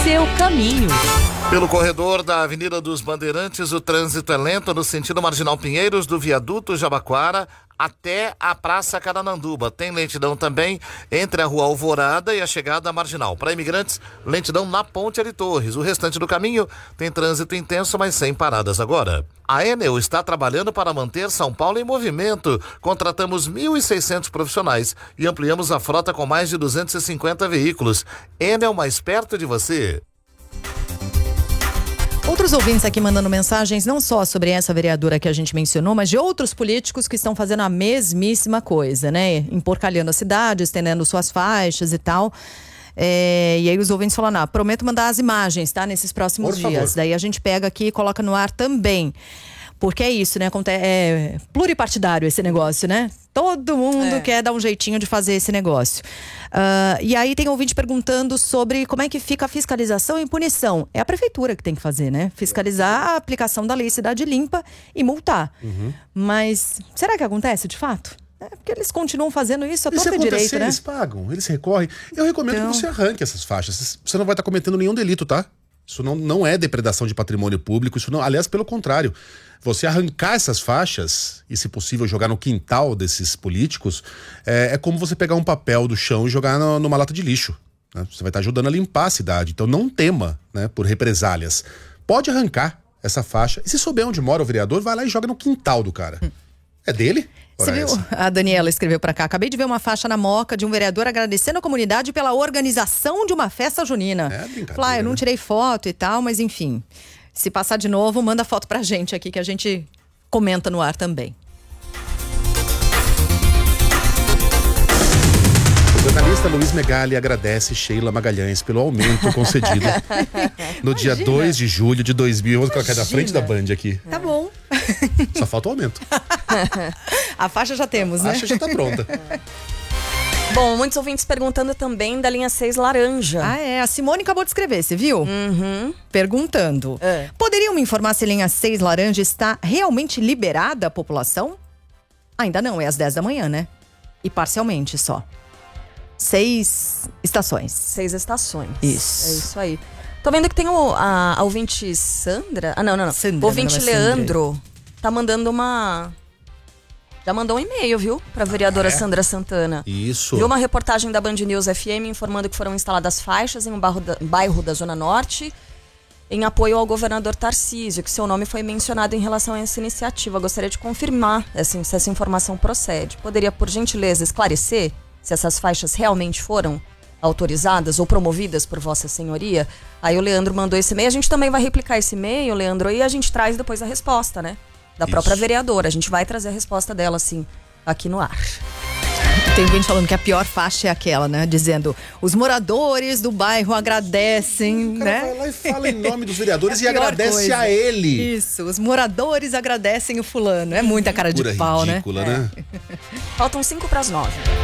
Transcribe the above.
seu caminho. Pelo corredor da Avenida dos Bandeirantes, o trânsito é lento no sentido Marginal Pinheiros, do viaduto Jabaquara até a Praça Carananduba. Tem lentidão também entre a Rua Alvorada e a chegada à Marginal. Para imigrantes, lentidão na Ponte Ari Torres. O restante do caminho tem trânsito intenso, mas sem paradas agora. A Enel está trabalhando para manter São Paulo em movimento. Contratamos 1.600 profissionais e ampliamos a frota com mais de 250 veículos. Enel, mais perto de você. Outros ouvintes aqui mandando mensagens, não só sobre essa vereadora que a gente mencionou, mas de outros políticos que estão fazendo a mesmíssima coisa, né? Emporcalhando a cidade, estendendo suas faixas e tal. E aí os ouvintes falam, prometo mandar as imagens, tá? Nesses próximos dias. Daí a gente pega aqui e coloca no ar também. Porque é isso, né? É pluripartidário esse negócio, né? Todo mundo quer dar um jeitinho de fazer esse negócio. E aí tem ouvinte perguntando sobre como é que fica a fiscalização e punição. É a prefeitura que tem que fazer, né? Fiscalizar a aplicação da lei Cidade Limpa e multar. Mas será que acontece de fato? Porque eles continuam fazendo isso a torto e direito, né? Eles pagam, eles recorrem. Eu recomendo que você arranque essas faixas. Você não vai estar cometendo nenhum delito, tá? Isso não é depredação de patrimônio público, isso não, aliás, pelo contrário. Você arrancar essas faixas e, se possível, jogar no quintal desses políticos, é como você pegar um papel do chão e jogar numa lata de lixo, né? Você vai estar ajudando a limpar a cidade. Então não tema, né, por represálias. Pode arrancar essa faixa. E se souber onde mora o vereador, vai lá e joga no quintal do cara. É dele? Você viu? A Daniela escreveu pra cá. Acabei de ver uma faixa na Moca de um vereador agradecendo a comunidade pela organização de uma festa junina. Eu não tirei foto e tal, mas enfim. Se passar de novo, manda foto pra gente aqui que a gente comenta no ar também. O jornalista Luiz Megali agradece Sheila Magalhães pelo aumento concedido no dia 2 de julho de 2011. Vou colocar na frente da Band aqui. Tá bom. Só falta o aumento. A faixa já temos, né? A faixa já tá pronta. Bom, muitos ouvintes perguntando também da linha 6 laranja. A Simone acabou de escrever, você viu? Perguntando. Poderiam me informar se a linha 6 laranja está realmente liberada à população? Ainda não, é às 10 da manhã, né? E parcialmente só. 6 estações. 6 estações. Isso. É isso aí. Tô vendo que tem a ouvinte Sandra. Não. Sandra, o ouvinte Leandro tá mandando já mandou um e-mail, viu? Pra vereadora Sandra Santana. Isso. Viu uma reportagem da Band News FM informando que foram instaladas faixas em um bairro da Zona Norte em apoio ao governador Tarcísio, que seu nome foi mencionado em relação a essa iniciativa. Gostaria de confirmar se essa informação procede. Poderia, por gentileza, esclarecer se essas faixas realmente foram autorizadas ou promovidas por Vossa Senhoria? Aí o Leandro mandou esse e-mail. A gente também vai replicar esse e-mail, Leandro, e a gente traz depois a resposta, né? Da própria vereadora. A gente vai trazer a resposta dela, assim, aqui no ar. Tem gente falando que a pior faixa é aquela, né? Dizendo, os moradores do bairro agradecem, o cara né? vai lá e fala em nome dos vereadores e agradece a ele. Isso, os moradores agradecem o fulano. É muita cara de pau, ridícula, né? Faltam 5 para as 9.